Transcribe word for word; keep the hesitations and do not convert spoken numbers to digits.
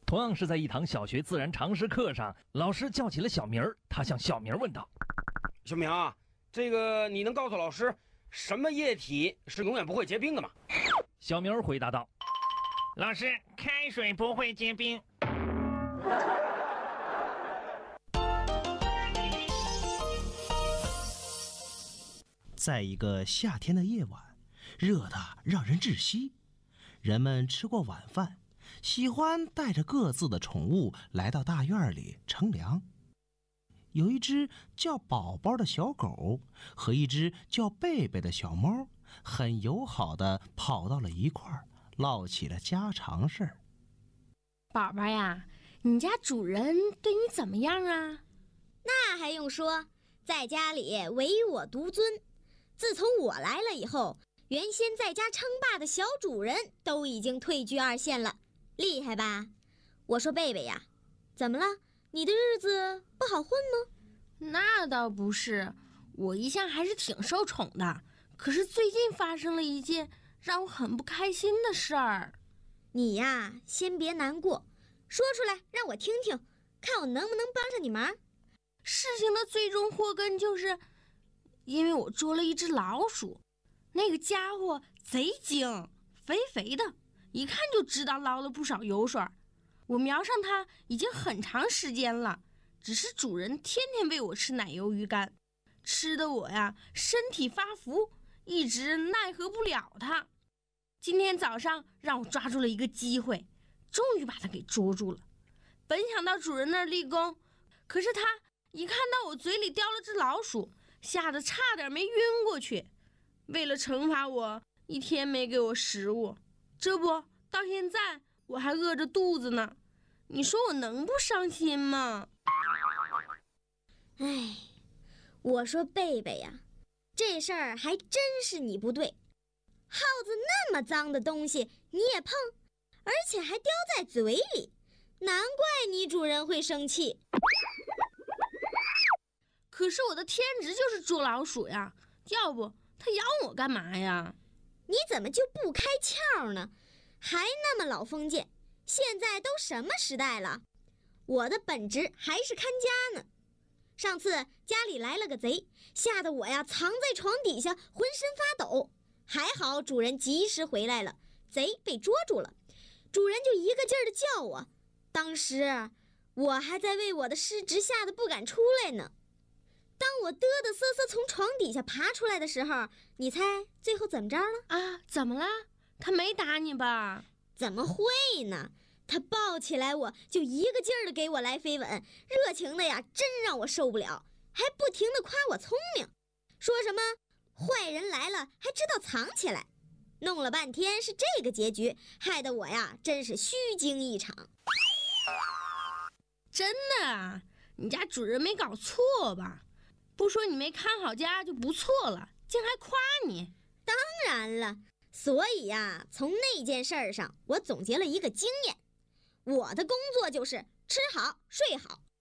同样是在一堂小学自然常识课上，老师叫起了小明儿，他向小明问道： 小明啊，这个你能告诉老师什么液体是永远不会结冰的吗？ 小明儿回答道： 老师，开水不会结冰。 在一个夏天的夜晚，热得让人窒息。人们吃过晚饭，喜欢带着各自的宠物来到大院里乘凉。有一只叫宝宝的小狗和一只叫贝贝的小猫，很友好地跑到了一块儿，唠起了家常事儿。 宝宝呀，你家主人对你怎么样啊？ 那还用说，在家里唯我独尊。自从我来了以后，原先在家称霸的小主人都已经退居二线了，厉害吧？我说贝贝呀，怎么了？你的日子不好混吗？ 那倒不是，我一向还是挺受宠的。可是最近发生了一件让我很不开心的事儿。 你呀，先别难过，说出来让我听听，看我能不能帮上你忙。 事情的最终祸根就是，因为我捉了一只老鼠，那个家伙贼精，肥肥的，一看就知道捞了不少油水。我瞄上它已经很长时间了，只是主人天天喂我吃奶油鱼干，吃的我呀身体发福，一直奈何不了它。今天早上让我抓住了一个机会，终于把它给捉住了。本想到主人那儿立功，可是他一看到我嘴里叼了只老鼠，吓得差点没晕过去。为了惩罚我，一天没给我食物，这不到现在我还饿着肚子呢。你说我能不伤心吗？ 哎，我说贝贝呀，这事儿还真是你不对。耗子那么脏的东西你也碰，而且还叼在嘴里，难怪你主人会生气。 可是我的天职就是捉老鼠呀，要不他咬我干嘛呀？ 你怎么就不开窍呢？还那么老封建，现在都什么时代了？我的本职还是看家呢。上次家里来了个贼，吓得我呀藏在床底下，浑身发抖。还好主人及时回来了，贼被捉住了。主人就一个劲儿地叫我，当时我还在为我的失职吓得不敢出来呢。当我嘚嘚瑟瑟从床底下爬出来的时候，你猜最后怎么着了？ 啊，怎么了？他没打你吧？ 怎么会呢？他抱起来我就一个劲儿的给我来飞吻，热情的呀，真让我受不了，还不停的夸我聪明，说什么坏人来了还知道藏起来，弄了半天是这个结局，害得我呀真是虚惊一场。 真的啊？你家主人没搞错吧？不说你没看好家就不错了，竟还夸你。 当然了，所以呀，从那件事儿上我总结了一个经验，我的工作就是吃好睡好